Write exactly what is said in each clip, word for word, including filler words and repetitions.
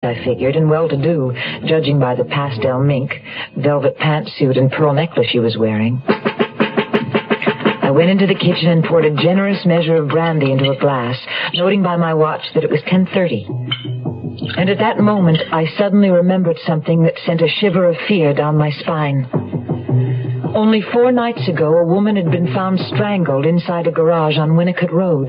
I figured, and well-to-do, judging by the pastel mink, velvet pantsuit, and pearl necklace she was wearing. I went into the kitchen and poured a generous measure of brandy into a glass, noting by my watch that it was ten thirty. And at that moment, I suddenly remembered something that sent a shiver of fear down my spine. Only four nights ago, a woman had been found strangled inside a garage on Winnicott Road.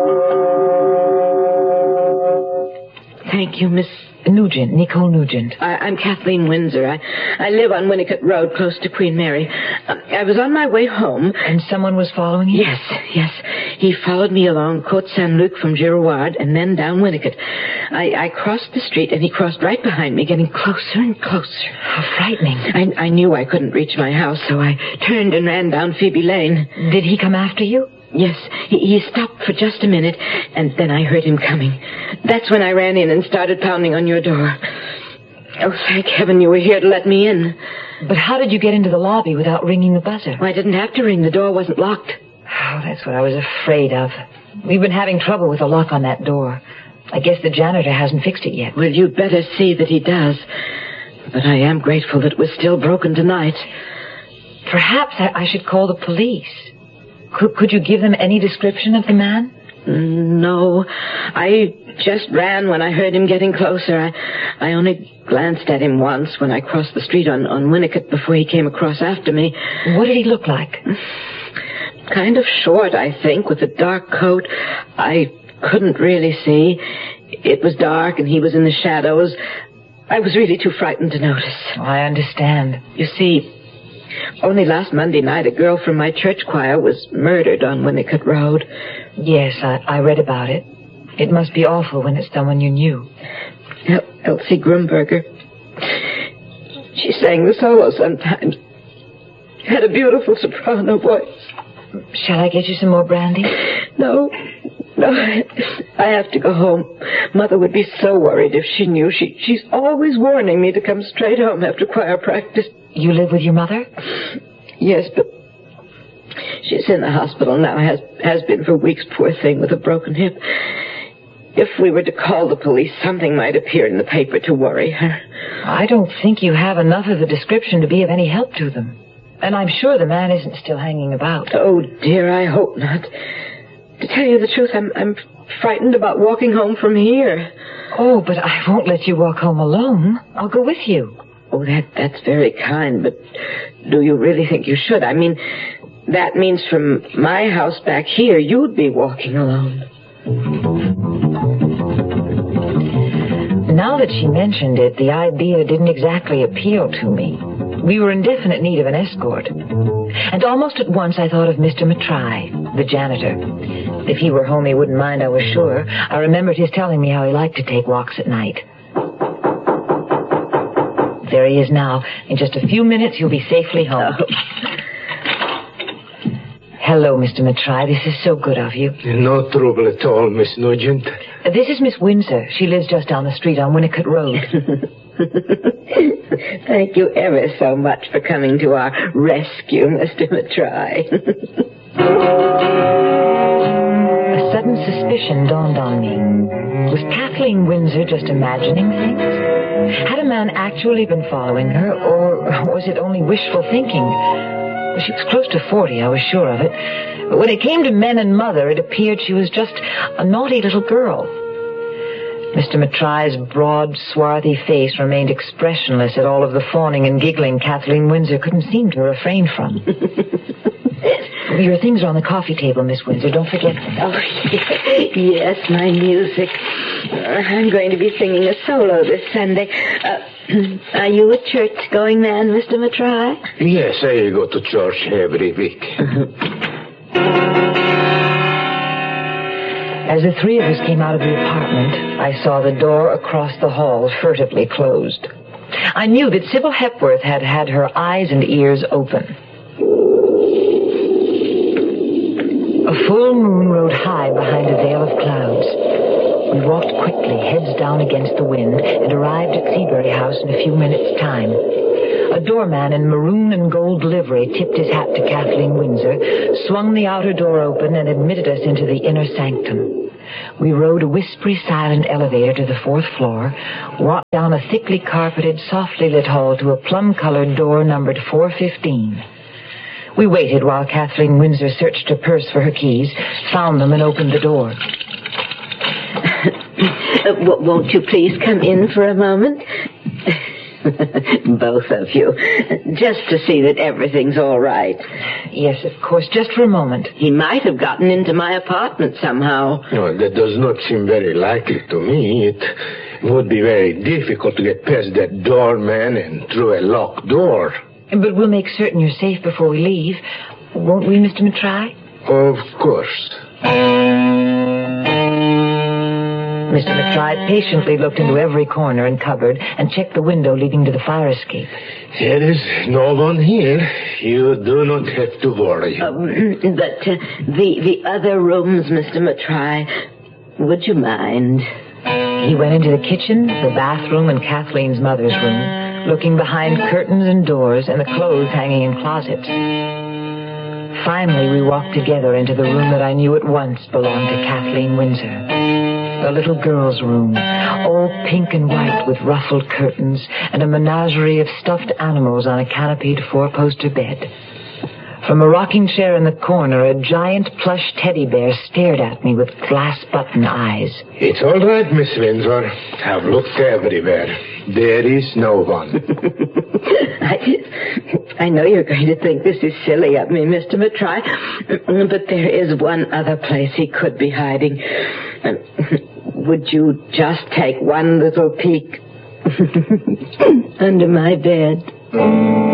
Thank you, Miss... Nugent, Nicole Nugent. I, I'm Kathleen Windsor. I, I live on Winnicott Road, close to Queen Mary. Um, I was on my way home. And someone was following you? Yes, yes. He followed me along Côte Saint-Luc from Girouard and then down Winnicott. I, I crossed the street and he crossed right behind me, getting closer and closer. How frightening. I, I knew I couldn't reach my house, so I turned and ran down Phoebe Lane. Did he come after you? Yes, he, he stopped for just a minute, and then I heard him coming. That's when I ran in and started pounding on your door. Oh, thank heaven you were here to let me in. But how did you get into the lobby without ringing the buzzer? Well, I didn't have to ring. The door wasn't locked. Oh, that's what I was afraid of. We've been having trouble with the lock on that door. I guess the janitor hasn't fixed it yet. Well, you'd better see that he does. But I am grateful that it was still broken tonight. Perhaps I, I should call the police. Could, could you give them any description of the man? No. I just ran when I heard him getting closer. I, I only glanced at him once when I crossed the street on, on Winnicott before he came across after me. What did he look like? Kind of short, I think, with a dark coat. I couldn't really see. It was dark and he was in the shadows. I was really too frightened to notice. Oh, I understand. You see, only last Monday night, a girl from my church choir was murdered on Winnicott Road. Yes, I, I read about it. It must be awful when it's someone you knew. El- Elsie Grumberger. She sang the solo sometimes. Had a beautiful soprano voice. Shall I get you some more brandy? No. No, I have to go home. Mother would be so worried if she knew. She, she's always warning me to come straight home after choir practice. You live with your mother? Yes, but she's in the hospital now, has has been for weeks, poor thing, with a broken hip. If we were to call the police, something might appear in the paper to worry her. I don't think you have enough of a description to be of any help to them. And I'm sure the man isn't still hanging about. Oh, dear, I hope not. To tell you the truth, I'm, I'm frightened about walking home from here. Oh, but I won't let you walk home alone. I'll go with you. Oh, that that's very kind, but do you really think you should? I mean, that means from my house back here, you'd be walking alone. Now that she mentioned it, the idea didn't exactly appeal to me. We were in definite need of an escort. And almost at once I thought of Mister Matrai, the janitor. If he were home, he wouldn't mind, I was sure. I remembered his telling me how he liked to take walks at night. There he is now. In just a few minutes, you'll be safely home. Oh. Hello, Mister Matrai. This is so good of you. No trouble at all, Miss Nugent. This is Miss Windsor. She lives just down the street on Winnicott Road. Thank you ever so much for coming to our rescue, Mister Matrai. A sudden suspicion dawned on me. Was Kathleen Windsor just imagining things? Had a man actually been following her, or was it only wishful thinking? She was close to forty, I was sure of it. But when it came to men and mother, it appeared she was just a naughty little girl. Mister Matrai's broad, swarthy face remained expressionless at all of the fawning and giggling Kathleen Windsor couldn't seem to refrain from. Your things are on the coffee table, Miss Windsor. Don't forget them. Oh, yes, my music. Uh, I'm going to be singing a solo this Sunday. Uh, are you a church-going man, Mister Matrai? Yes, I go to church every week. As the three of us came out of the apartment, I saw the door across the hall furtively closed. I knew that Sybil Hepworth had had her eyes and ears open. A full moon rode high behind a veil of clouds. We walked quickly, heads down against the wind, and arrived at Seabury House in a few minutes' time. A doorman in maroon and gold livery tipped his hat to Kathleen Windsor, swung the outer door open, and admitted us into the inner sanctum. We rode a whispery, silent elevator to the fourth floor, walked down a thickly carpeted, softly lit hall to a plum-colored door numbered four fifteen. We waited while Kathleen Windsor searched her purse for her keys, found them, and opened the door. Uh, w- won't you please come in for a moment? Both of you. Just to see that everything's all right. Yes, of course, just for a moment. He might have gotten into my apartment somehow. No, that does not seem very likely to me. It would be very difficult to get past that doorman and through a locked door. But we'll make certain you're safe before we leave. Won't we, Mister Matry? Of course. Mister Matry patiently looked into every corner and cupboard and checked the window leading to the fire escape. There is no one here. You do not have to worry. Um, but uh, the, the other rooms, Mister Matry, would you mind? He went into the kitchen, the bathroom, and Kathleen's mother's room, looking behind curtains and doors and the clothes hanging in closets. Finally, we walked together into the room that I knew at once belonged to Kathleen Windsor. The little girl's room, all pink and white with ruffled curtains and a menagerie of stuffed animals on a canopied four-poster bed. From a rocking chair in the corner, a giant plush teddy bear stared at me with glass-button eyes. It's all right, Miss Windsor. I've looked everywhere. There is no one. I, I know you're going to think this is silly of me, Mister Matry, but there is one other place he could be hiding. Would you just take one little peek under my bed?